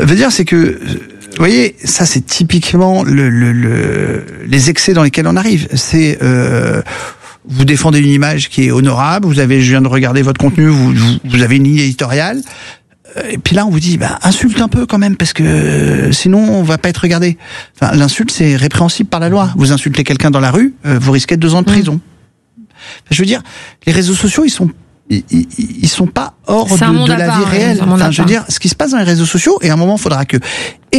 veut dire, c'est que, vous voyez, ça c'est typiquement les excès dans lesquels on arrive. C'est vous défendez une image qui est honorable, je viens de regarder votre contenu, vous avez une ligne éditoriale. Et puis là, on vous dit, insulte un peu quand même, parce que sinon, on va pas être regardé. Enfin, l'insulte, c'est répréhensible par la loi. Vous insultez quelqu'un dans la rue, vous risquez 2 ans de prison. Je veux dire, les réseaux sociaux, ils sont pas hors de la vie réelle. Enfin, je veux dire, ce qui se passe dans les réseaux sociaux, et à un moment, il faudra que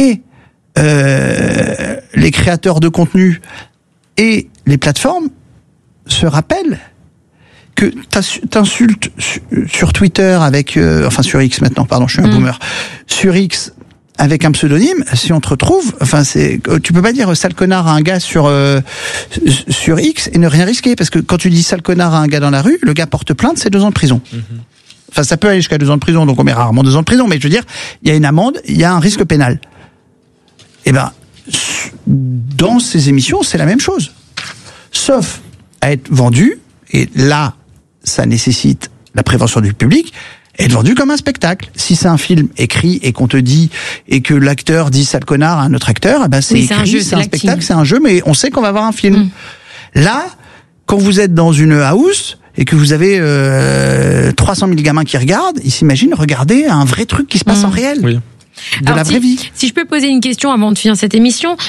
les créateurs de contenu et les plateformes se rappellent que t'insultes sur Twitter avec, sur X maintenant, pardon, je suis un boomer, sur X avec un pseudonyme, si on te retrouve, tu peux pas dire sale connard à un gars sur X et ne rien risquer, parce que quand tu dis sale connard à un gars dans la rue, le gars porte plainte, c'est 2 ans de prison. Enfin, ça peut aller jusqu'à 2 ans de prison, donc on met rarement 2 ans de prison, mais je veux dire, il y a une amende, il y a un risque pénal. Eh ben, dans ces émissions, c'est la même chose. Sauf à être vendu, et là, ça nécessite la prévention du public, être vendu comme un spectacle. Si c'est un film écrit et qu'on te dit, et que l'acteur dit sale connard à un autre acteur, c'est écrit, c'est un spectacle, c'est un jeu, mais on sait qu'on va voir un film. Là, quand vous êtes dans une house, et que vous avez 300 000 gamins qui regardent, ils s'imaginent regarder un vrai truc qui se passe en réel. Oui. Alors, vraie vie. Si je peux poser une question avant de finir cette émission,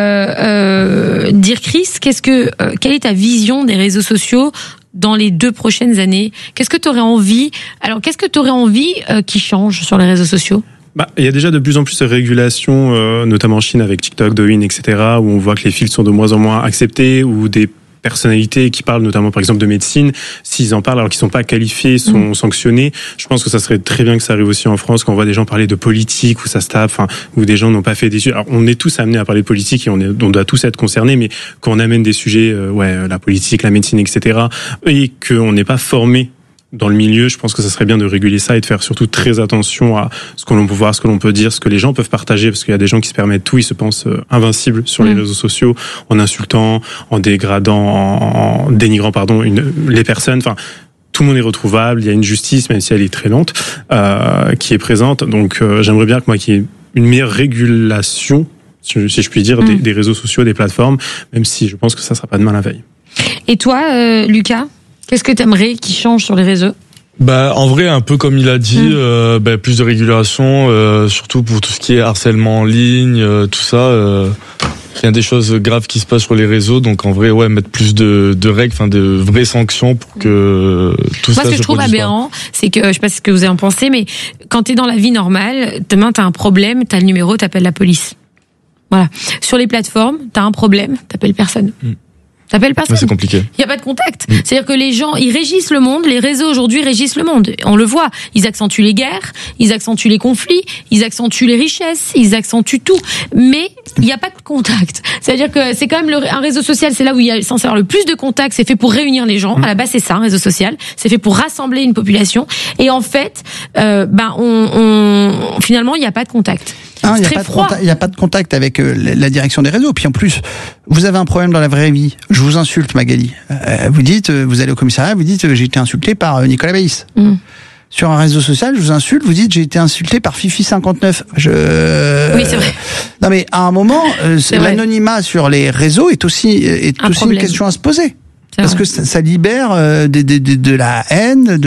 dire Chris, quelle est ta vision des réseaux sociaux dans les 2 prochaines années? Qu'est-ce que tu aurais envie qui change sur les réseaux sociaux? Il y a déjà de plus en plus de régulations, notamment en Chine avec TikTok, Douyin, etc., où on voit que les filtres sont de moins en moins acceptés, où des personnalités qui parlent notamment par exemple de médecine, s'ils en parlent alors qu'ils sont pas qualifiés, sont sanctionnés. Je pense que ça serait très bien que ça arrive aussi en France, quand on voit des gens parler de politique, où ça se tape, où des gens n'ont pas fait d'études. Alors on est tous amenés à parler de politique et on doit tous être concernés, mais quand on amène des sujets, la politique, la médecine, etc., et qu'on n'est pas formé dans le milieu, je pense que ça serait bien de réguler ça et de faire surtout très attention à ce que l'on peut voir, ce que l'on peut dire, ce que les gens peuvent partager, parce qu'il y a des gens qui se permettent tout, ils se pensent invincibles sur les réseaux sociaux, en insultant, en dégradant, en dénigrant, les personnes. Enfin, tout le monde est retrouvable, il y a une justice, même si elle est très lente, qui est présente. Donc, j'aimerais bien qu'il y ait une meilleure régulation, si je puis dire, des réseaux sociaux, des plateformes, même si je pense que ça sera pas demain la veille. Et toi, Lucas? Qu'est-ce que tu aimerais qui change sur les réseaux? En vrai, un peu comme il a dit, plus de régulation, surtout pour tout ce qui est harcèlement en ligne, tout ça. Il y a des choses graves qui se passent sur les réseaux, donc en vrai, mettre plus de règles, de vraies sanctions pour que tout ça se produise pas. Moi, ce que je trouve aberrant, c'est que, je sais pas ce que vous en pensez, mais quand t'es dans la vie normale, demain t'as un problème, t'as le numéro, t'appelles la police. Voilà. Sur les plateformes, t'as un problème, t'appelles personne. T'appelles personne. C'est compliqué. Il y a pas de contact. C'est-à-dire que les gens, ils régissent le monde. Les réseaux aujourd'hui régissent le monde. On le voit. Ils accentuent les guerres, ils accentuent les conflits, ils accentuent les richesses, ils accentuent tout. Mais il n'y a pas de contact. C'est-à-dire que c'est quand même un réseau social. C'est là où il y a censé avoir le plus de contact. C'est fait pour réunir les gens. À la base, c'est ça, un réseau social. C'est fait pour rassembler une population. Et en fait, finalement, il n'y a pas de contact. Il n'y a pas de contact avec la direction des réseaux. Puis en plus, vous avez un problème dans la vraie vie. Je vous insulte, Magali. Vous allez au commissariat, vous dites j'ai été insulté par Nicolas Baïs. Sur un réseau social, je vous insulte, vous dites j'ai été insulté par Fifi59. Oui, c'est vrai. Non mais à un moment, l'anonymat sur les réseaux est aussi une question à se poser. Parce que ça libère de la haine,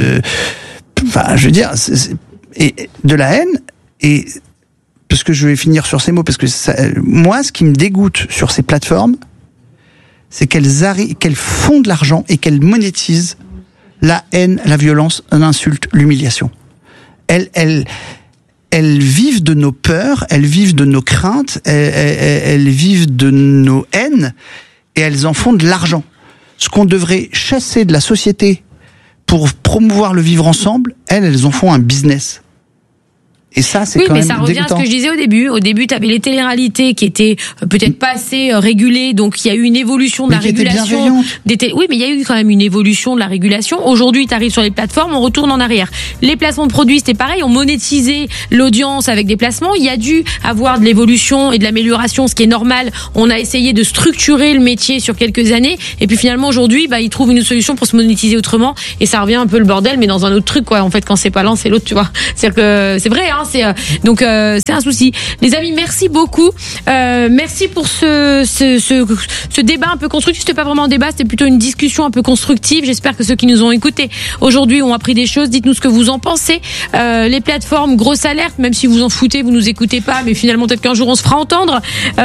enfin, je veux dire, et de la haine et parce que je vais finir sur ces mots, parce que moi, ce qui me dégoûte sur ces plateformes, c'est qu'elles font de l'argent et qu'elles monétisent la haine, la violence, l'insulte, l'humiliation. Elles vivent de nos peurs, elles vivent de nos craintes, elles vivent de nos haines, et elles en font de l'argent. Ce qu'on devrait chasser de la société pour promouvoir le vivre ensemble, elles en font un business. Et ça, c'est quand même dégoûtant. Oui, mais ça revient à ce que je disais au début. Au début, tu avais les téléréalités qui étaient peut-être pas assez régulées, donc il y a eu une évolution de la régulation. Oui, mais il y a eu quand même une évolution de la régulation. Aujourd'hui, tu arrives sur les plateformes, on retourne en arrière. Les placements de produits, c'était pareil, on monétisait l'audience avec des placements. Il y a dû avoir de l'évolution et de l'amélioration, ce qui est normal. On a essayé de structurer le métier sur quelques années, et puis finalement aujourd'hui, ils trouvent une solution pour se monétiser autrement, et ça revient un peu le bordel, mais dans un autre truc, quoi. En fait, quand c'est pas l'un, c'est l'autre, tu vois. C'est-à-dire que c'est vrai, hein. c'est un souci. Les amis, merci beaucoup. Merci pour ce débat un peu constructif. C'était pas vraiment un débat, c'était plutôt une discussion un peu constructive. J'espère que ceux qui nous ont écoutés aujourd'hui ont appris des choses. Dites-nous ce que vous en pensez. Les plateformes, grosse alerte, même si vous en foutez, vous nous écoutez pas, mais finalement peut-être qu'un jour on se fera entendre.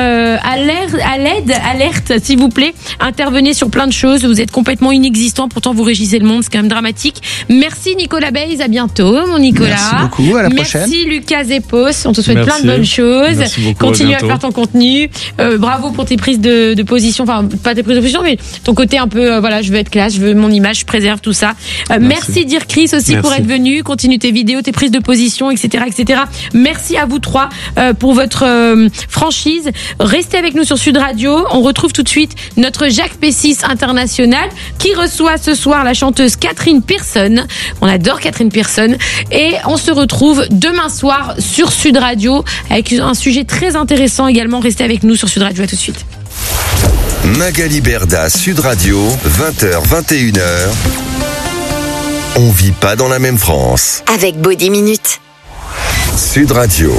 Alerte, s'il vous plaît. Intervenez sur plein de choses. Vous êtes complètement inexistant, pourtant vous régissez le monde, c'est quand même dramatique. Merci Nicolas Beyz, à bientôt mon Nicolas. Merci beaucoup, à la prochaine. Merci Lucas Zepos, on te souhaite plein de bonnes choses. Merci beaucoup, continue à faire ton contenu. Bravo pour tes prises de position, enfin pas tes prises de position, mais ton côté un peu, voilà, je veux être classe, je veux mon image, je préserve tout ça. Merci Dirk Chris aussi pour être venu. Continue tes vidéos, tes prises de position, etc., etc. Merci à vous trois pour votre franchise. Restez avec nous sur Sud Radio. On retrouve tout de suite notre Jacques Pessis international qui reçoit ce soir la chanteuse Catherine Pearson. On adore Catherine Pearson. Et on se retrouve demain soir sur Sud Radio avec un sujet très intéressant également. Restez avec nous sur Sud Radio. À tout de suite. Magali Berda, Sud Radio, 20h, 21h. On vit pas dans la même France. Avec Body Minute. Sud Radio.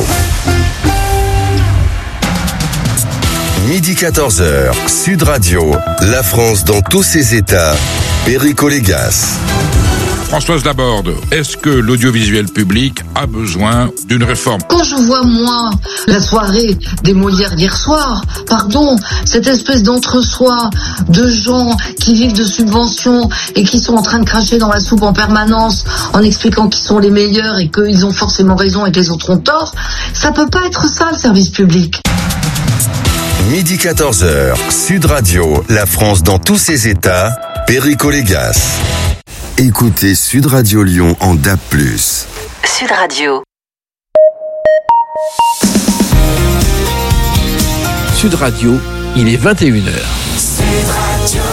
Midi 14h, Sud Radio, la France dans tous ses états. Perico Légas. Françoise Laborde, est-ce que l'audiovisuel public a besoin d'une réforme ? Quand je vois, moi, la soirée des Molières d'hier soir, cette espèce d'entre-soi de gens qui vivent de subventions et qui sont en train de cracher dans la soupe en permanence en expliquant qu'ils sont les meilleurs et qu'ils ont forcément raison et que les autres ont tort, ça peut pas être ça, le service public. Midi 14h, Sud Radio, la France dans tous ses états. Perico Légas. Écoutez Sud Radio Lyon en DAB+. Sud Radio. Sud Radio, il est 21h. Sud Radio.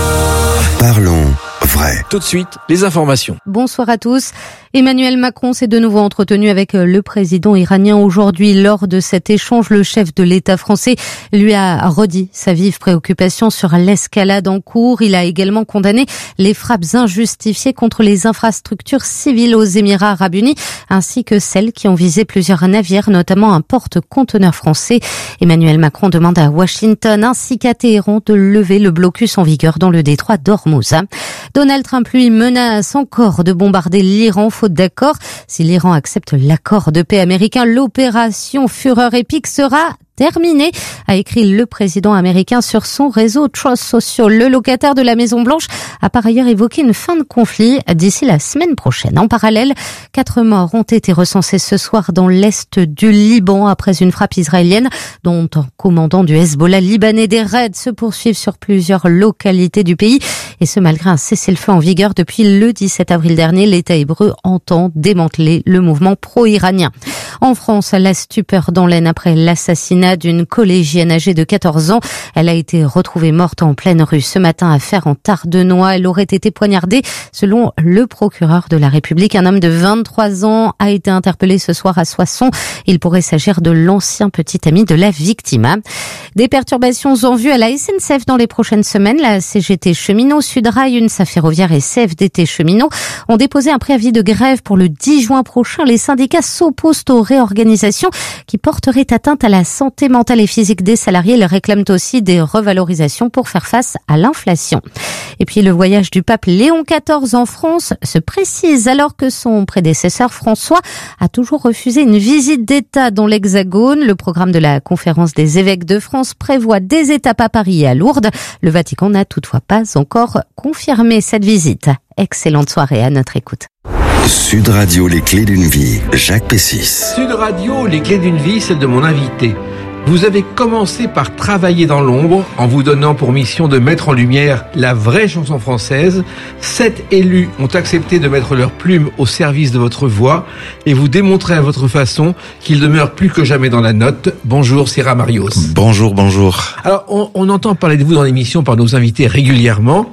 Parlons vrai. Tout de suite, les informations. Bonsoir à tous. Emmanuel Macron s'est de nouveau entretenu avec le président iranien aujourd'hui. Lors de cet échange, le chef de l'État français lui a redit sa vive préoccupation sur l'escalade en cours. Il a également condamné les frappes injustifiées contre les infrastructures civiles aux Émirats arabes unis, ainsi que celles qui ont visé plusieurs navires, notamment un porte-conteneurs français. Emmanuel Macron demande à Washington ainsi qu'à Téhéran de lever le blocus en vigueur dans le détroit d'Ormuz. Donald Trump, lui, menace encore de bombarder l'Iran faute d'accord. Si l'Iran accepte l'accord de paix américain, l'opération Fureur épique sera terminé, a écrit le président américain sur son réseau Truth Social. Le locataire de la Maison-Blanche a par ailleurs évoqué une fin de conflit d'ici la semaine prochaine. En parallèle, 4 morts ont été recensés ce soir dans l'est du Liban après une frappe israélienne, dont un commandant du Hezbollah libanais. Des raids se poursuivent sur plusieurs localités du pays, et ce malgré un cessez-le-feu en vigueur depuis le 17 avril dernier. L'État hébreu entend démanteler le mouvement pro-iranien. En France, la stupeur dans l'Aisne après l'assassinat d'une collégienne âgée de 14 ans. Elle a été retrouvée morte en pleine rue ce matin à Fère en Tardenois. Elle aurait été poignardée selon le procureur de la République. Un homme de 23 ans a été interpellé ce soir à Soissons. Il pourrait s'agir de l'ancien petit ami de la victime. Des perturbations en vue à la SNCF dans les prochaines semaines. La CGT Cheminots, Sudrail, UNSA Ferroviaire et CFDT Cheminots ont déposé un préavis de grève pour le 10 juin prochain. Les syndicats s'opposent aux réorganisations qui porteraient atteinte à la santé mentale et physique des salariés. Ils réclament aussi des revalorisations pour faire face à l'inflation. Et puis le voyage du pape Léon XIV en France se précise alors que son prédécesseur François a toujours refusé une visite d'État dans l'Hexagone. Le programme de la Conférence des évêques de France prévoit des étapes à Paris et à Lourdes. Le Vatican n'a toutefois pas encore confirmé cette visite. Excellente soirée à notre écoute. Sud Radio, les clés d'une vie. Jacques Pessis. Sud Radio, les clés d'une vie, celle de mon invité. Vous avez commencé par travailler dans l'ombre en vous donnant pour mission de mettre en lumière la vraie chanson française. 7 élus ont accepté de mettre leur plume au service de votre voix et vous démontrer à votre façon qu'il demeure plus que jamais dans la note. Bonjour Sierra Marios. Bonjour. Alors on entend parler de vous dans l'émission par nos invités régulièrement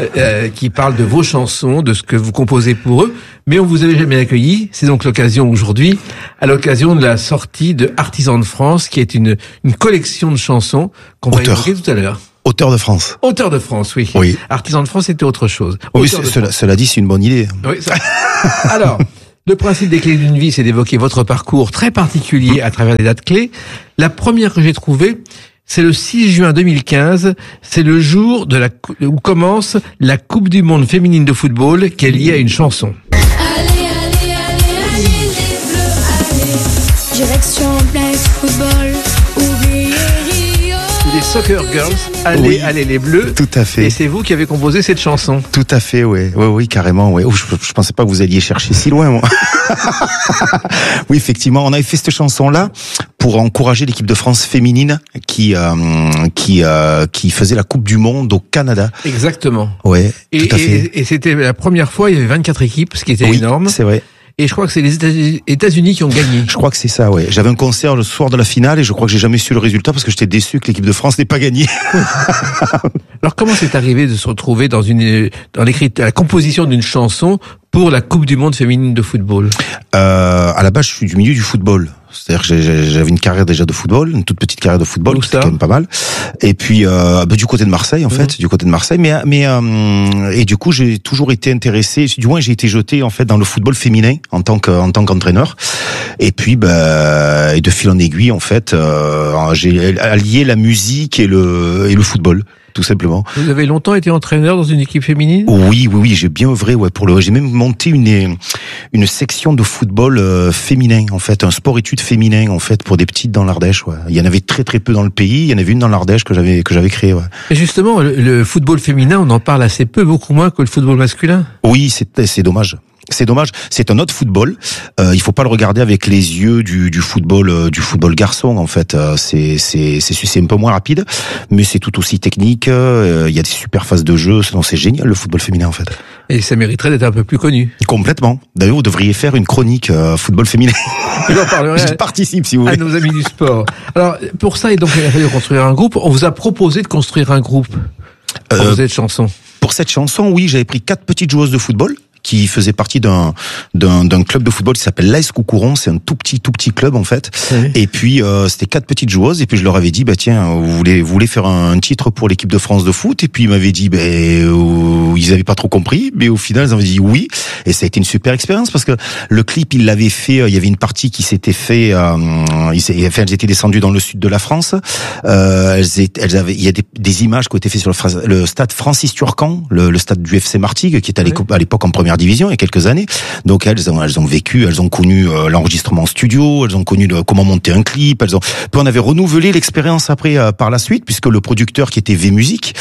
qui parlent de vos chansons, de ce que vous composez pour eux, mais on vous avait jamais accueilli. C'est donc l'occasion aujourd'hui, à l'occasion de la sortie de Artisans de France, qui est une collection de chansons qu'on va évoquer tout à l'heure. Auteur de France. Auteur de France, oui. Oui. Artisans de France, c'était autre chose. Oui, cela dit, c'est une bonne idée. Oui, ça... Alors, Le principe des clés d'une vie, c'est d'évoquer votre parcours très particulier à travers des dates clés. La première que j'ai trouvée, c'est le 6 juin 2015. C'est le jour où commence la Coupe du Monde féminine de football, qui est liée à une chanson. Direction plein football, oubliez Rio. Les Soccer Girls, allez les Bleus. Tout à fait. Et c'est vous qui avez composé cette chanson. Tout à fait, oui, carrément, ouais. Je pensais pas que vous alliez chercher si loin, moi. Oui, effectivement, on avait fait cette chanson-là pour encourager l'équipe de France féminine qui faisait la Coupe du Monde au Canada. Exactement. Ouais, tout à fait. Et c'était la première fois, il y avait 24 équipes, ce qui était énorme. C'est vrai. Et je crois que c'est les États-Unis qui ont gagné. Je crois que c'est ça, ouais. J'avais un concert le soir de la finale et je crois que j'ai jamais su le résultat parce que j'étais déçu que l'équipe de France n'ait pas gagné. Alors comment c'est arrivé de se retrouver dans la composition d'une chanson pour la Coupe du Monde féminine de football? À la base, je suis du milieu du football. C'est-à-dire que j'avais une carrière déjà de football, une toute petite carrière de football, c'était quand même pas mal. Et puis du côté de Marseille, en fait, du côté de Marseille. Mais et du coup, j'ai toujours été intéressé. Du moins, j'ai été jeté en fait dans le football féminin en tant qu'entraîneur. Et puis, et de fil en aiguille, en fait, j'ai allié la musique et le football. Tout simplement. Vous avez longtemps été entraîneur dans une équipe féminine? Oui, j'ai bien œuvré, j'ai même monté une section de football féminin, en fait, un sport-études féminin, en fait, pour des petites dans l'Ardèche, ouais. Il y en avait très très peu dans le pays, il y en avait une dans l'Ardèche que j'avais créée, ouais. Et justement, le football féminin, on en parle assez peu, beaucoup moins que le football masculin. Oui, c'est dommage. C'est dommage. C'est un autre football. Il faut pas le regarder avec les yeux du football garçon. En fait, c'est un peu moins rapide, mais c'est tout aussi technique. Il y a des super phases de jeu. Non, c'est génial le football féminin en fait. Et ça mériterait d'être un peu plus connu. Complètement. D'ailleurs, vous devriez faire une chronique football féminin. J'en parlerai. Je participe si vous voulez. À nos amis du sport. Alors pour ça, il a fallu construire un groupe. On vous a proposé de construire un groupe pour cette chanson. Pour cette chanson, oui, j'avais pris 4 petites joueuses de football qui faisait partie d'un club de football qui s'appelle l'AS Coucouron. C'est un tout petit club en fait. Oui. Et puis c'était 4 petites joueuses et puis je leur avais dit tiens, vous voulez faire un titre pour l'équipe de France de foot, et puis ils m'avaient dit ils avaient pas trop compris, mais au final ils avaient dit oui, et ça a été une super expérience parce que le clip ils l'avaient fait, il y avait une partie qui s'était fait elles étaient descendues dans le sud de la France. Il y a des images qui ont été faites sur le stade Francis Turcan, le stade du FC Martigues qui était à l'époque en première division il y a quelques années. Donc elles ont vécu, elles ont connu l'enregistrement en studio, elles ont connu comment monter un clip, puis on avait renouvelé l'expérience après par la suite, puisque le producteur qui était V-Music,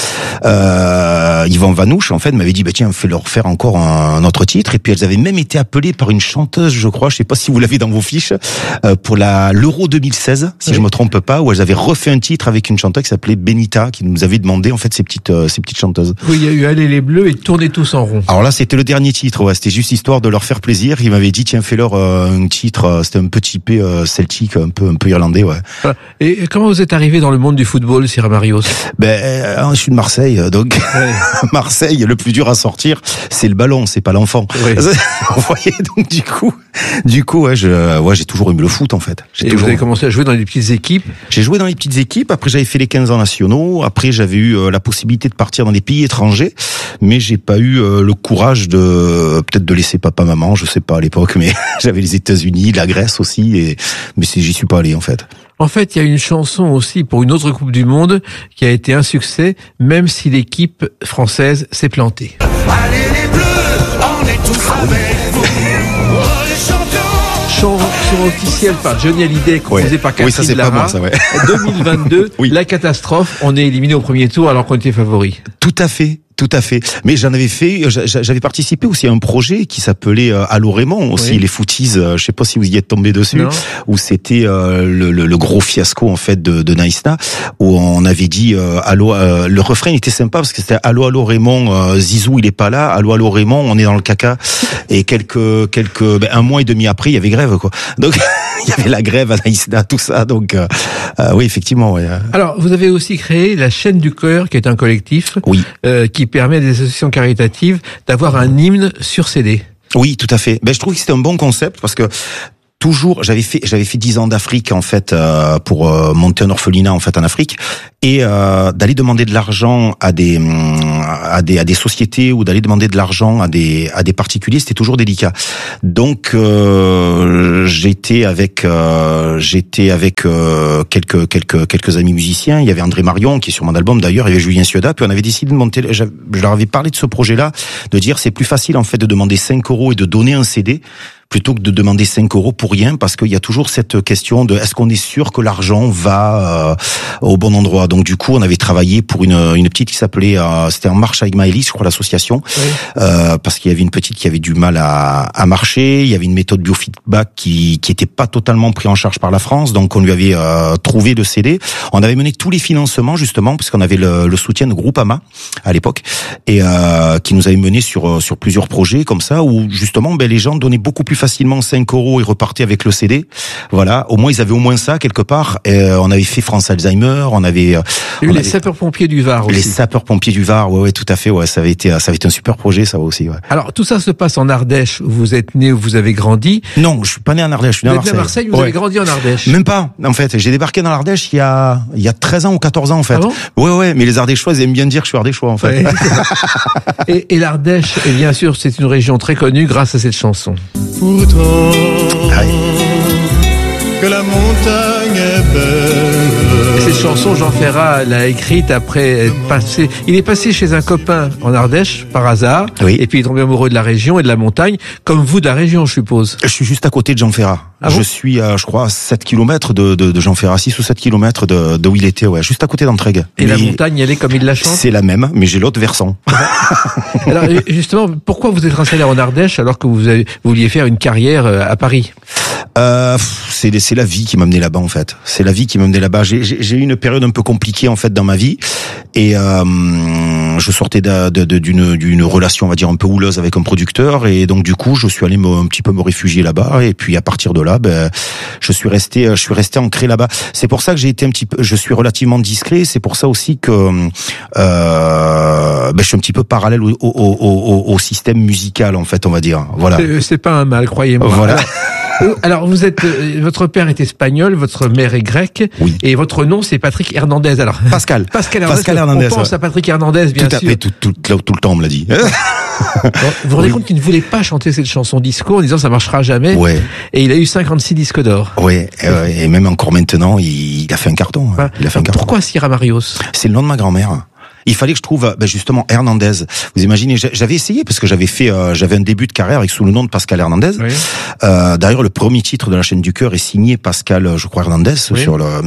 Yvan Vanouche, en fait, m'avait dit tiens, fais-leur faire encore un autre titre. Et puis elles avaient même été appelées par une chanteuse, je crois, je sais pas si vous l'avez dans vos fiches, pour l'Euro 2016, si je me trompe pas, où elles avaient refait un titre avec une chanteuse qui s'appelait Benita, qui nous avait demandé en fait ces petites chanteuses. Oui, il y a eu Allez les Bleus et Tournez tous en rond. Alors là, c'était le dernier titre, c'était juste histoire de leur faire plaisir. Il m'avait dit tiens, fais-leur un titre, c'était un petit P celtique, un peu irlandais, ouais. Voilà. Et comment vous êtes arrivé dans le monde du football, Sir Marios? Je suis de Marseille, donc Marseille, le plus dur à sortir, c'est le ballon, c'est pas l'enfant. Oui. Vous voyez, donc du coup, j'ai toujours aimé le foot en fait. Vous avez commencé à jouer dans les petites équipes? J'ai joué dans les petites équipes. Après, j'avais fait les 15 ans nationaux. Après, j'avais eu la possibilité de partir dans des pays étrangers, mais j'ai pas eu le courage peut-être de laisser papa, maman, je sais pas à l'époque, mais j'avais les États-Unis, la Grèce aussi, mais j'y suis pas allé en fait. En fait, il y a une chanson aussi pour une autre Coupe du Monde qui a été un succès, même si l'équipe française s'est plantée. Allez les Bleus, on est tous avec vous. Oh, les champions. Chanson officielle par Johnny Hallyday, composée par Catherine ça, c'est Lara. Pas moi, ça, ouais. 2022, la catastrophe, on est éliminé au premier tour alors qu'on était favori. Tout à fait. Mais j'avais participé aussi à un projet qui s'appelait Allô Raymond aussi, les footies, je sais pas si vous y êtes tombé dessus, où c'était le gros fiasco en fait de Naïsna, où on avait dit le refrain était sympa parce que c'était Allô Raymond, Zizou il est pas là, Allô Raymond, on est dans le caca, et un mois et demi après il y avait grève quoi. Donc il y avait la grève à Naïsna, tout ça, donc oui effectivement. Ouais. Alors vous avez aussi créé la Chaîne du Cœur, qui est un collectif qui permet à des associations caritatives d'avoir un hymne sur CD. Oui, tout à fait. Je trouve que c'était un bon concept parce que j'avais fait 10 ans d'Afrique en fait pour monter un orphelinat en fait en Afrique, et d'aller demander de l'argent à des sociétés ou d'aller demander de l'argent à des particuliers, c'était toujours délicat. Donc j'étais avec quelques amis musiciens. Il y avait André Marion qui est sur mon album d'ailleurs, il y avait Julien Cioda, puis on avait décidé de monter. Je leur avais parlé de ce projet-là, de dire c'est plus facile en fait de demander 5 € et de donner un CD plutôt que de demander 5 € pour rien, parce qu'il y a toujours cette question de est-ce qu'on est sûr que l'argent va au bon endroit. Donc du coup, on avait travaillé pour une petite qui s'appelait c'était En Marche avec Maëlys, je crois, l'association, oui. Parce qu'il y avait une petite qui avait du mal à marcher. Il y avait une méthode biofeedback qui était pas totalement pris en charge par la France, donc on lui avait trouvé le CD. On avait mené tous les financements justement, parce qu'on avait le soutien de Groupama à l'époque, et qui nous avait mené sur plusieurs projets comme ça, où justement les gens donnaient beaucoup plus facilement 5 € et repartaient avec le CD. Voilà, au moins ils avaient au moins ça quelque part. Et on avait fait France Alzheimer, on avait les sapeurs-pompiers du Var aussi. Les sapeurs-pompiers du Var, ouais, tout à fait, ouais, ça avait été un super projet, ça aussi, ouais. Alors tout ça se passe en Ardèche, où vous êtes né, où vous avez grandi. Non, je suis pas né en Ardèche, je suis né à Marseille. Vous êtes né à Marseille, vous avez grandi en Ardèche. Même pas, en fait, j'ai débarqué dans l'Ardèche il y a 13 ans ou 14 ans en fait. Ah bon, ouais, mais les Ardéchois ils aiment bien dire que je suis ardéchois en fait. Ouais. et l'Ardèche, et bien sûr, c'est une région très connue grâce à cette chanson. Pourtant, que la montagne est belle. Et cette chanson, Jean Ferrat l'a écrite après être passé. Il est passé chez un copain en Ardèche, par hasard. Oui. Et puis il est tombé amoureux de la région et de la montagne, comme vous de la région, je suppose. Je suis juste à côté de Jean Ferrat. Ah bon, je suis à, je crois, 7 km de Jean Ferrat, 6 ou 7 km de où il était, ouais, juste à côté d'Entraigues. Et la montagne, elle est comme il la chante? C'est la même, mais j'ai l'autre versant. Alors, justement, pourquoi vous êtes installé en Ardèche alors que vous vouliez faire une carrière à Paris? C'est la vie qui m'a mené là-bas en fait. C'est la vie qui m'a mené là-bas. J'ai eu une période un peu compliquée en fait dans ma vie, et je sortais d'une relation, on va dire, un peu houleuse avec un producteur, et donc du coup je suis allé un petit peu me réfugier là-bas, et puis à partir de là, je suis resté ancré là-bas. C'est pour ça que j'ai été je suis relativement discret. C'est pour ça aussi que je suis un petit peu parallèle au système musical en fait, on va dire. Voilà. C'est pas un mal, croyez-moi. Voilà. Alors vous êtes, votre père est espagnol, votre mère est grecque, oui. Et votre nom c'est Patrick Hernandez. Alors Pascal Hernandez. On pense à Patrick Hernandez, bien sûr. Tout le temps on me l'a dit. Bon, vous vous rendez compte qu'il ne voulait pas chanter cette chanson disco en disant ça marchera jamais. Ouais. Et il a eu 56 disques d'or. Ouais. Et même encore maintenant, il a fait un carton. Ouais. Il a fait un carton. Pourquoi Sierra Marios? C'est le nom de ma grand-mère. Il fallait que je trouve justement Hernandez. Vous imaginez, j'avais essayé parce que j'avais un début de carrière sous le nom de Pascal Hernandez. Oui. D'ailleurs, le premier titre de la chaîne du cœur est signé Pascal, je crois, Hernandez. Oui.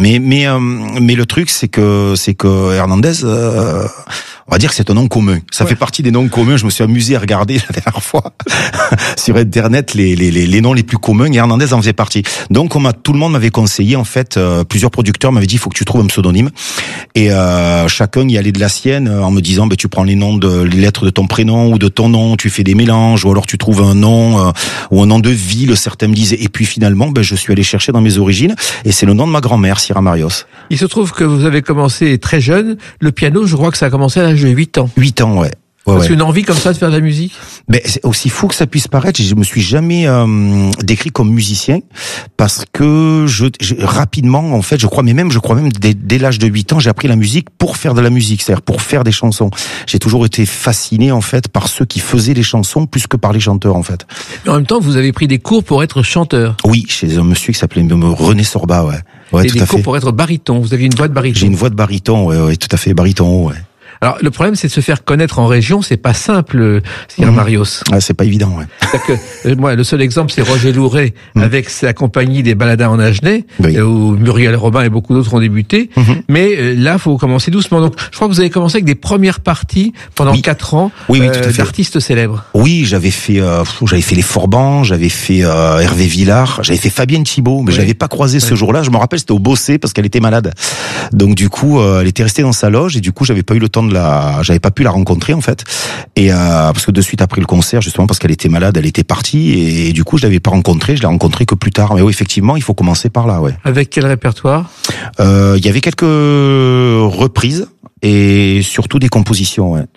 Mais le truc, c'est que Hernandez, on va dire que c'est un nom commun. Ça fait partie des noms communs. Je me suis amusé à regarder la dernière fois sur Internet les noms les plus communs, et Hernandez en faisait partie. Donc tout le monde m'avait conseillé en fait, plusieurs producteurs m'avaient dit il faut que tu trouves un pseudonyme, et chacun y allait de la sienne en me disant tu prends les lettres de ton prénom ou de ton nom, tu fais des mélanges, ou alors tu trouves un nom ou un nom de ville, certains me disaient. Et puis finalement je suis allé chercher dans mes origines, et c'est le nom de ma grand-mère, Sierra Marios. Il se trouve que vous avez commencé très jeune. Le piano, je crois que ça a commencé à l'âge de 8 ans. 8 ans, ouais. Parce qu'une envie comme ça de faire de la musique? Mais c'est aussi fou que ça puisse paraître, je me suis jamais décrit comme musicien, parce que rapidement en fait, je crois même dès l'âge de 8 ans, j'ai appris la musique pour faire de la musique, c'est-à-dire pour faire des chansons. J'ai toujours été fasciné en fait par ceux qui faisaient les chansons plus que par les chanteurs en fait. Mais en même temps, vous avez pris des cours pour être chanteur? Oui, chez un monsieur qui s'appelait René Sorba, ouais. Ouais, et tout des cours pour être baryton. Vous aviez une voix de baryton? J'ai une voix de baryton, ouais, tout à fait, baryton, ouais. Alors, le problème, c'est de se faire connaître en région, c'est pas simple, Sierra Marios. Ah, c'est pas évident, ouais. C'est-à-dire que, moi, le seul exemple, c'est Roger Louret, avec sa compagnie des Baladins en Agenais, oui. Où Muriel Robin et beaucoup d'autres ont débuté. Mais là, faut commencer doucement. Donc, je crois que vous avez commencé avec des premières parties pendant 4 ans, tout à fait. d'artistes célèbres. Oui, j'avais fait les Forbans, j'avais fait Hervé Villard, j'avais fait Fabienne Thibault, mais je l'avais pas croisée ce jour-là. Je me rappelle, c'était au Bossé parce qu'elle était malade. Donc, du coup, elle était restée dans sa loge, et du coup, j'avais pas eu le temps j'avais pas pu la rencontrer en fait, et parce que de suite après le concert, justement parce qu'elle était malade, elle était partie, et du coup je l'avais pas rencontrée, je l'ai rencontrée que plus tard. Mais oui, effectivement, il faut commencer par là, ouais. Avec quel répertoire? Il y avait quelques reprises et surtout des compositions, ouais.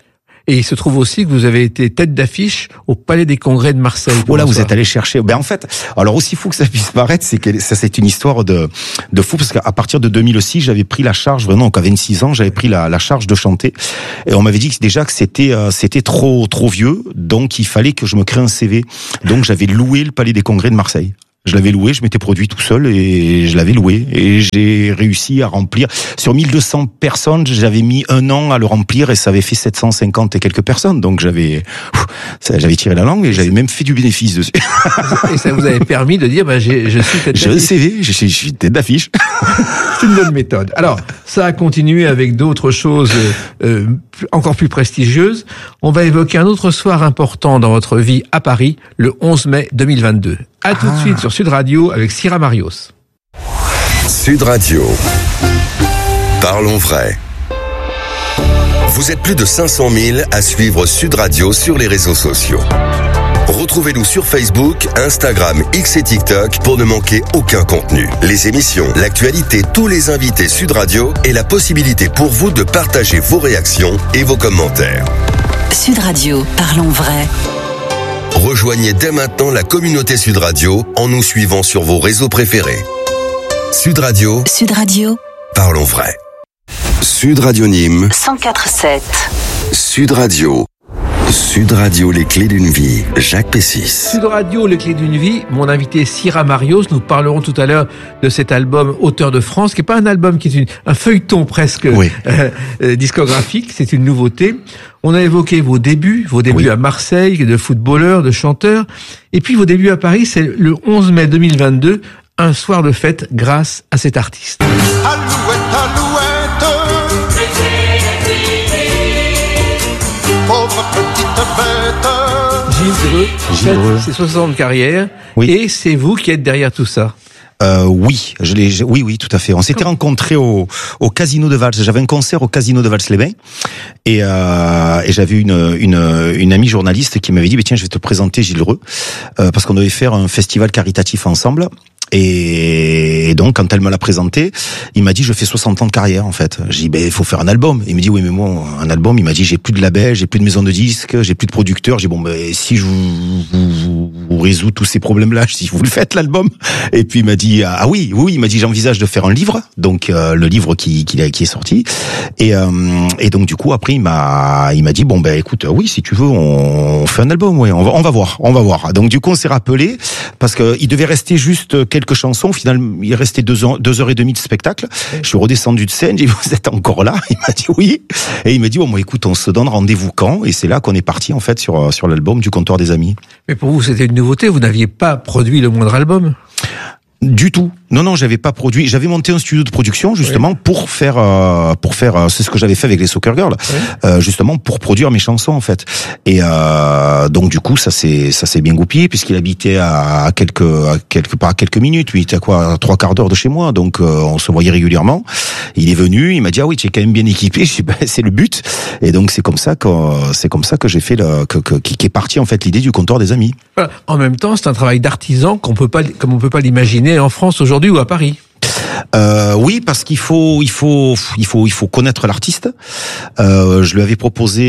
Et il se trouve aussi que vous avez été tête d'affiche au Palais des Congrès de Marseille. Voilà, vous êtes allé chercher. En fait, alors aussi fou que ça puisse paraître, c'est que ça, c'est une histoire de fou, parce qu'à partir de 2006, j'avais pris la charge, vraiment, donc à 26 ans, j'avais pris la charge de chanter. Et on m'avait dit déjà que c'était trop vieux, donc il fallait que je me crée un CV. Donc j'avais loué le Palais des Congrès de Marseille. Je l'avais loué, je m'étais produit tout seul et je l'avais loué. Et j'ai réussi à remplir. Sur 1200 personnes, j'avais mis 1 an à le remplir et ça avait fait 750 et quelques personnes. Donc j'avais tiré la langue et j'avais même fait du bénéfice dessus. Et ça vous avait permis de dire, je suis tête d'affiche. J'ai un CV, je suis tête d'affiche. C'est une bonne méthode. Alors, ça a continué avec d'autres choses encore plus prestigieuses. On va évoquer un autre soir important dans votre vie à Paris, le 11 mai 2022. À tout de suite sur Sud Radio avec Syrah Marios. Sud Radio. Parlons vrai. Vous êtes plus de 500 000 à suivre Sud Radio sur les réseaux sociaux. Retrouvez-nous sur Facebook, Instagram, X et TikTok pour ne manquer aucun contenu. Les émissions, l'actualité, tous les invités Sud Radio et la possibilité pour vous de partager vos réactions et vos commentaires. Sud Radio, parlons vrai. Rejoignez dès maintenant la communauté Sud Radio en nous suivant sur vos réseaux préférés. Sud Radio. Sud Radio. Parlons vrai. Sud Radio Nîmes. 104.7. Sud Radio. Sud Radio, les clés d'une vie. Jacques Pessis. Sud Radio, les clés d'une vie. Mon invité Syrah Marios. Nous parlerons tout à l'heure de cet album Auteur de France, qui n'est pas un album, qui est un feuilleton presque discographique. C'est une nouveauté. On a évoqué vos débuts à Marseille, de footballeur, de chanteur. Et puis vos débuts à Paris, c'est le 11 mai 2022, un soir de fête grâce à cet artiste. Alouette, pauvre petite bête. Gilles Dreux, c'est 60 ans de carrière. Oui. Et c'est vous qui êtes derrière tout ça. Oui, tout à fait. On s'était rencontrés au Casino de Vals. J'avais un concert au Casino de Vals-les-Bains et j'avais une amie journaliste qui m'avait dit tiens, je vais te présenter Gilles Dreux parce qu'on devait faire un festival caritatif ensemble. Et donc, quand elle me l'a présenté, il m'a dit, je fais 60 ans de carrière, en fait. J'ai dit, il faut faire un album. Il me dit, oui, mais moi, un album, il m'a dit, j'ai plus de label, j'ai plus de maison de disques, j'ai plus de producteurs. J'ai dit, si je vous résous tous ces problèmes-là, si vous le faites, l'album. Et puis, il m'a dit, oui, il m'a dit, j'envisage de faire un livre. Donc, le livre qui est sorti. Et donc, du coup, après, il m'a dit, écoute, oui, si tu veux, on fait un album, oui, on va voir. Donc, du coup, on s'est rappelé, parce que il devait rester juste quelques chansons. Au final, il restait 2h30 de spectacle. Je suis redescendu de scène. J'ai dit, vous êtes encore là? Il m'a dit oui. Et il m'a dit, écoute, on se donne rendez-vous quand? Et c'est là qu'on est parti, en fait, sur l'album du Comptoir des Amis. Mais pour vous, c'était une nouveauté. Vous n'aviez pas produit le moindre album? Du tout. Non, j'avais pas produit. J'avais monté un studio de production justement pour faire, c'est ce que j'avais fait avec les Soccer Girls, justement pour produire mes chansons en fait. Et donc du coup ça s'est bien goupillé puisqu'il habitait à quelques minutes. Lui, il était à 3/4 d'heure de chez moi, donc on se voyait régulièrement. Il est venu, il m'a dit oui, tu es quand même bien équipé. Je dis c'est le but. Et donc c'est comme ça que j'ai fait qui est parti en fait l'idée du Comptoir des Amis. Voilà. En même temps, c'est un travail d'artisan comme on peut pas l'imaginer en France aujourd'hui ou à Paris. Oui, parce qu'il faut connaître l'artiste. Je lui avais proposé,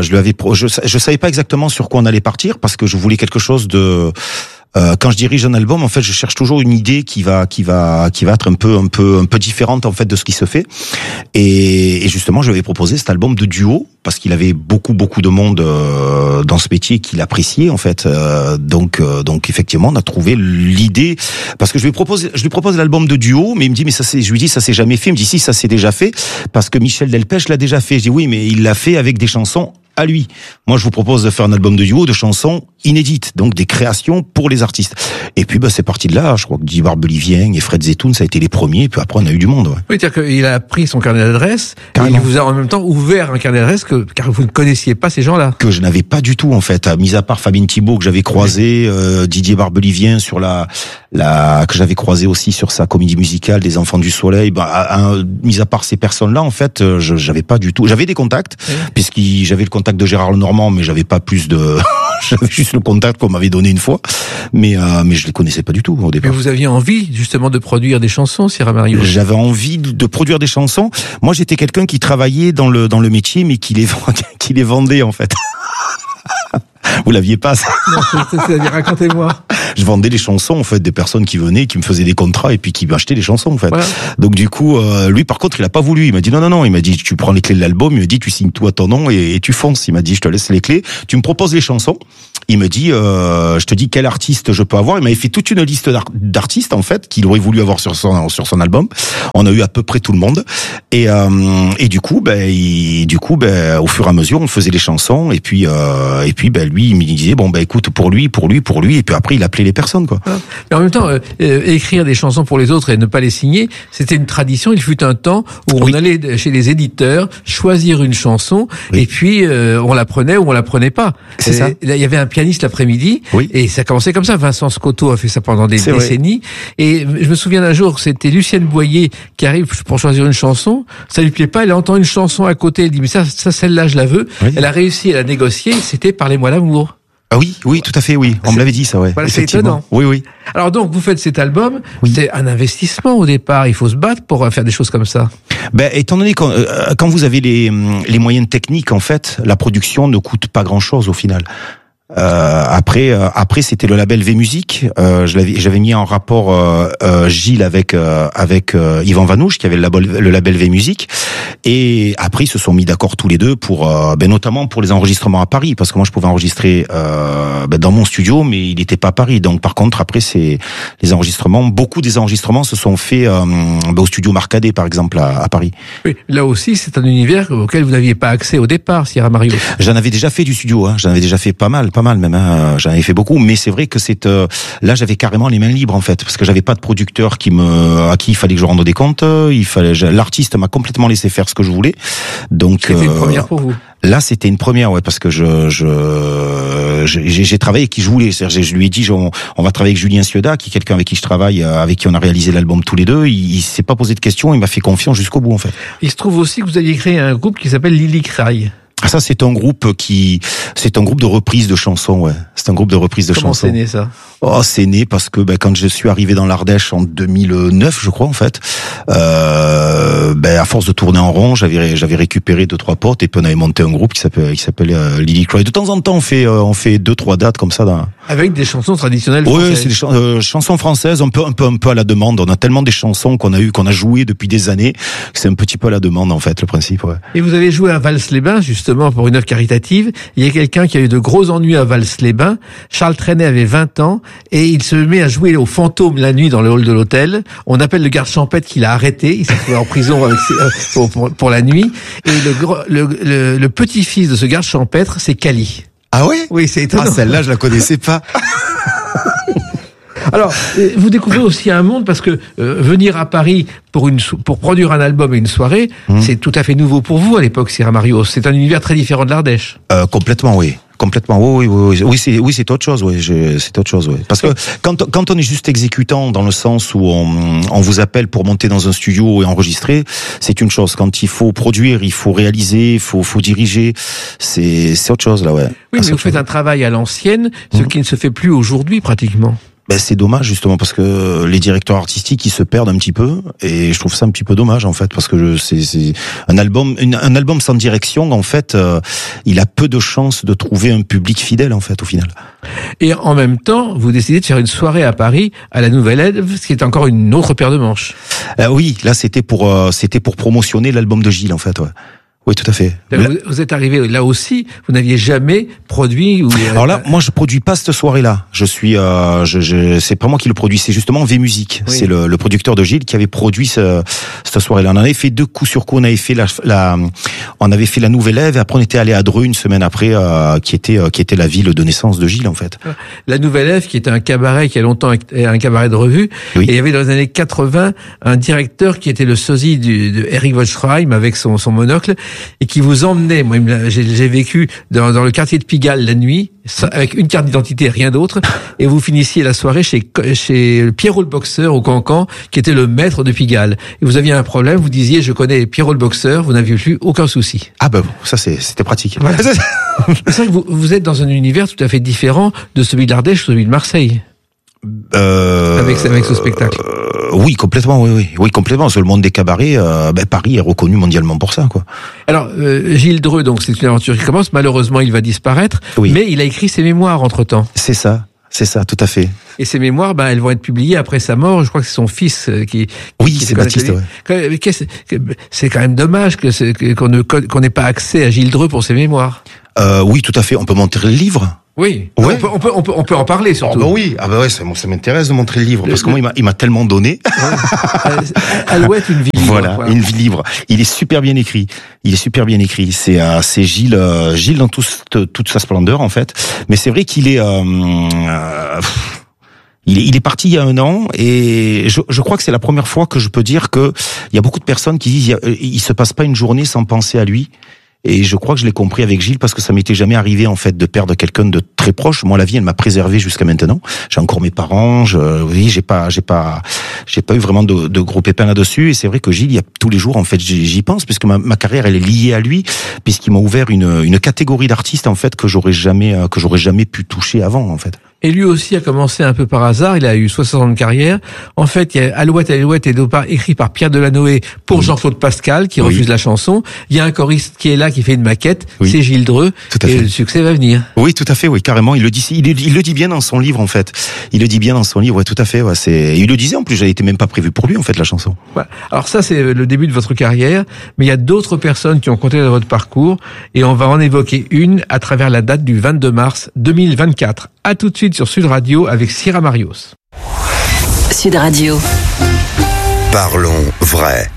je savais pas exactement sur quoi on allait partir parce que je voulais quelque chose de. Quand je dirige un album, en fait, je cherche toujours une idée qui va être un peu différente en fait de ce qui se fait. Et justement, je lui avais proposé cet album de duo parce qu'il avait beaucoup de monde dans ce métier qu'il appréciait en fait. Donc effectivement, on a trouvé l'idée parce que je lui propose l'album de duo, mais il me dit je lui dis ça s'est jamais fait. Il me dit si, ça s'est déjà fait parce que Michel Delpech l'a déjà fait. Je dis oui, mais il l'a fait avec des chansons à lui. Moi, je vous propose de faire un album de duo de chansons inédites, donc des créations pour les artistes. Et puis, c'est parti de là. Je crois que Didier Barbelivien et Fred Zetoun, ça a été les premiers. Et puis après, on a eu du monde. Ouais. Oui, c'est-à-dire qu'il a pris son carnet d'adresses et il vous a en même temps ouvert un carnet d'adresses car vous ne connaissiez pas ces gens-là. Que je n'avais pas du tout, en fait. Mis à part Fabien Thibault que j'avais croisé, Didier Barbelivien sur que j'avais croisé aussi sur sa comédie musicale des Enfants du Soleil. Mis à part ces personnes-là, en fait, j'avais pas du tout. J'avais des contacts, puisque j'avais le contact de Gérard Lenormand, mais j'avais pas plus de. J'avais juste juste le contact qu'on m'avait donné une fois, mais je les connaissais pas du tout au départ. Mais vous aviez envie justement de produire des chansons, Sierra Mario? J'avais envie de produire des chansons. Moi, j'étais quelqu'un qui travaillait dans le métier, mais qui les vendait en fait. Vous l'aviez pas, ça? Non, c'est-à-dire, racontez-moi. Je vendais les chansons, en fait, des personnes qui venaient, qui me faisaient des contrats et puis qui m'achetaient les chansons, en fait. Voilà. Donc, du coup, lui, par contre, il a pas voulu. Il m'a dit non. Il m'a dit, tu prends les clés de l'album. Il m'a dit, tu signes tout à ton nom et tu fonces. Il m'a dit, je te laisse les clés. Tu me proposes les chansons. Il me dit, je te dis quel artiste je peux avoir. Il m'avait fait toute une liste d'artistes, en fait, qu'il aurait voulu avoir sur son album. On a eu à peu près tout le monde. Et du coup, au fur et à mesure, on faisait les chansons. Et puis, lui, il me disait, bon, écoute, pour lui. Et puis après, il appelait les personnes, quoi. Mais en même temps, écrire des chansons pour les autres et ne pas les signer, c'était une tradition. Il fut un temps où on allait chez les éditeurs, choisir une chanson, et puis on la prenait ou on la prenait pas. C'est ça. Là, il y avait un pianiste l'après-midi, et ça commençait comme ça. Vincent Scotto a fait ça pendant des décennies. Et je me souviens d'un jour, c'était Lucienne Boyer qui arrive pour choisir une chanson. Ça lui plaît pas, elle entend une chanson à côté, elle dit mais ça celle-là je la veux. Oui. Elle a réussi à la négocier. C'était Parlez-moi l'amour. Ah oui, tout à fait, oui. On me l'avait dit, ça, ouais. Voilà, c'est étonnant. Oui. Alors donc, vous faites cet album. C'est un investissement au départ. Il faut se battre pour faire des choses comme ça. Étant donné quand vous avez les moyens techniques, en fait, la production ne coûte pas grand-chose au final. Après c'était le label V-Musique. J'avais mis en rapport Gilles avec Yvan Vanouche qui avait le label V-Musique, et après ils se sont mis d'accord tous les deux pour notamment pour les enregistrements à Paris, parce que moi je pouvais enregistrer dans mon studio, mais il n'était pas à Paris. Donc par contre après beaucoup des enregistrements se sont faits au studio Marcadet par exemple à Paris. Oui, là aussi c'est un univers auquel vous n'aviez pas accès au départ, Sierra Mario. J'en avais déjà fait du studio, j'en avais déjà fait pas mal même, j'en avais fait beaucoup, mais c'est vrai que là j'avais carrément les mains libres en fait, parce que j'avais pas de producteur à qui il fallait que je rende des comptes, l'artiste m'a complètement laissé faire ce que je voulais. Donc c'était une première pour vous. Là, c'était une première, parce que j'ai travaillé avec qui je voulais. C'est-à-dire, je lui ai dit, on va travailler avec Julien Cioda, qui est quelqu'un avec qui je travaille, avec qui on a réalisé l'album tous les deux. Il s'est pas posé de questions, il m'a fait confiance jusqu'au bout, en fait. Il se trouve aussi que vous aviez créé un groupe qui s'appelle Lily Cry. Ça, c'est un groupe de reprise de chansons, ouais. C'est un groupe de reprise de chansons. Comment c'est né, ça? C'est né parce que, quand je suis arrivé dans l'Ardèche en 2009, je crois, en fait, à force de tourner en rond, j'avais récupéré 2-3 potes, et puis on avait monté un groupe qui s'appelle Lily Cry. De temps en temps, on fait 2-3 dates comme ça avec des chansons traditionnelles françaises. Oui, c'est des chansons françaises, un peu à la demande. On a tellement des chansons qu'on a joué depuis des années, que c'est un petit peu à la demande, en fait, le principe, ouais. Et vous avez joué à Vals-les-Bains, justement, pour une œuvre caritative. Il y a quelqu'un qui a eu de gros ennuis à Vals-les-Bains. Charles Trenet avait 20 ans, et il se met à jouer au fantôme la nuit dans le hall de l'hôtel. On appelle le garde champêtre qui l'a arrêté. Il s'est trouvé en prison pour la nuit. Et le petit-fils de ce garde champêtre, c'est Cali. Ah ouais? Oui, c'est étonnant. Ah, celle-là, je la connaissais pas. Alors, vous découvrez aussi un monde, parce que venir à Paris pour produire un album et une soirée, c'est tout à fait nouveau pour vous à l'époque, Sierra Mario. C'est un univers très différent de l'Ardèche. Complètement, oui. Complètement, oui, c'est autre chose, c'est autre chose, Parce que quand on est juste exécutant, dans le sens où on vous appelle pour monter dans un studio et enregistrer, c'est une chose. Quand il faut produire, il faut réaliser, il faut diriger, c'est autre chose, là, ouais. Oui, mais vous faites un travail à l'ancienne, ce qui ne se fait plus aujourd'hui, pratiquement. C'est dommage, justement, parce que les directeurs artistiques, ils se perdent un petit peu, et je trouve ça un petit peu dommage, en fait, parce que c'est un album sans direction, en fait, il a peu de chances de trouver un public fidèle, en fait, au final. Et en même temps, vous décidez de faire une soirée à Paris, à la Nouvelle Ève, ce qui est encore une autre paire de manches. Oui, là, c'était pour promotionner l'album de Gilles, en fait, ouais. Oui, tout à fait. Vous êtes arrivé là aussi, vous n'aviez jamais produit Alors là, moi, je produis pas cette soirée-là. C'est pas moi qui le produis, c'est justement V-Musique. Oui. C'est le producteur de Gilles qui avait produit cette soirée-là. On en avait fait 2 coups sur coup. On avait fait la Nouvelle Ève, et après on était allé à Dreux une semaine après, qui était la ville de naissance de Gilles, en fait. La Nouvelle Ève, qui était un cabaret qui a longtemps été un cabaret de revue. Oui. Et il y avait dans les années 80 un directeur qui était le sosie de Eric Vollsheim avec son monocle. et qui vous emmenait, moi j'ai vécu dans le quartier de Pigalle la nuit, avec une carte d'identité, rien d'autre, et vous finissiez la soirée chez Pierrot le boxeur au Cancan, qui était le maître de Pigalle. Et vous aviez un problème, vous disiez je connais Pierrot le boxeur, vous n'aviez plus aucun souci. Ah ben bon, ça c'était pratique. Voilà. C'est vrai que vous êtes dans un univers tout à fait différent de celui de l'Ardèche, celui de Marseille. Avec ce spectacle. Oui, complètement, oui, complètement. Sur le monde des cabarets, Paris est reconnu mondialement pour ça, quoi. Alors, Gilles Dreux, donc c'est une aventure qui commence. Malheureusement, il va disparaître, mais il a écrit ses mémoires entre-temps. C'est ça, tout à fait. Et ces mémoires, elles vont être publiées après sa mort. Je crois que c'est son fils qui c'est Baptiste. Ouais. C'est quand même dommage qu'on n'ait pas accès à Gilles Dreux pour ses mémoires. Oui, tout à fait. On peut montrer le livre. Oui, ouais. On peut en parler surtout. Ça m'intéresse de montrer le livre parce que moi il m'a tellement donné. Ouais. Alouette, une vie libre. Voilà, une vie libre. Il est super bien écrit. C'est Gilles dans toute sa splendeur en fait. Mais c'est vrai qu'il est il est parti il y a 1 an et je crois que c'est la première fois que je peux dire que il y a beaucoup de personnes qui disent il se passe pas une journée sans penser à lui. Et je crois que je l'ai compris avec Gilles parce que ça m'était jamais arrivé en fait de perdre quelqu'un de très proche. Moi, la vie, elle m'a préservé jusqu'à maintenant. J'ai encore mes parents. J'ai pas eu vraiment de gros pépins là-dessus. Et c'est vrai que Gilles, il y a tous les jours en fait, j'y pense puisque ma carrière, elle est liée à lui, puisqu'il m'a ouvert une catégorie d'artistes en fait que j'aurais jamais pu toucher avant en fait. Et lui aussi a commencé un peu par hasard. Il a eu 60 ans de carrière. En fait, il y a Alouette et Dopard écrit par Pierre Delanoë pour Jean-Claude Pascal qui refuse la chanson. Il y a un choriste qui est là, qui fait une maquette. C'est Gilles Dreux. Et le succès va venir. Oui, tout à fait. Oui, carrément. Il le dit bien dans son livre en fait. Il le dit bien dans son livre. Ouais, tout à fait. Ouais, il le disait en plus. Elle était même pas prévue pour lui en fait la chanson. Ouais. Alors ça, c'est le début de votre carrière. Mais il y a d'autres personnes qui ont compté dans votre parcours et on va en évoquer une à travers la date du 22 mars 2024. À tout de suite sur Sud Radio avec Syrah Marios. Sud Radio. Parlons vrai.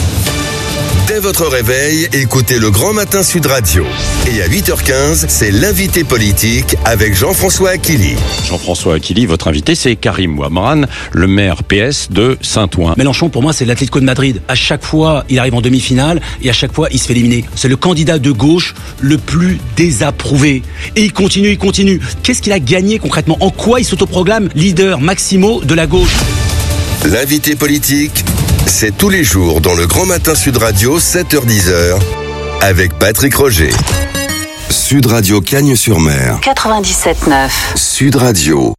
Dès votre réveil, écoutez le Grand Matin Sud Radio. Et à 8h15, c'est l'invité politique avec Jean-François Aquili. Jean-François Aquili, votre invité, c'est Karim Ouamran, le maire PS de Saint-Ouen. Mélenchon, pour moi, c'est l'Atlético de Madrid. À chaque fois, il arrive en demi-finale et à chaque fois, il se fait éliminer. C'est le candidat de gauche le plus désapprouvé. Et il continue. Qu'est-ce qu'il a gagné concrètement? En quoi il s'autoproclame leader maximo de la gauche? L'invité politique, c'est tous les jours dans le Grand Matin Sud Radio, 7h-10h, avec Patrick Roger. Sud Radio Cagnes-sur-Mer. 97.9. Sud Radio.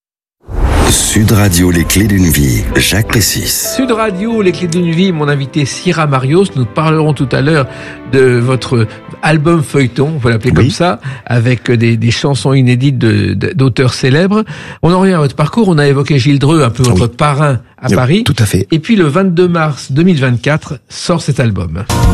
Sud Radio, les clés d'une vie. Jacques Plessis. Sud Radio, les clés d'une vie. Mon invité Syrah Marios. Nous parlerons tout à l'heure de votre album feuilleton, on peut l'appeler comme ça, avec des chansons inédites d'auteurs célèbres. On en revient à votre parcours. On a évoqué Gilles Dreux, un peu votre parrain à Paris. Tout à fait. Et puis le 22 mars 2024 sort cet album.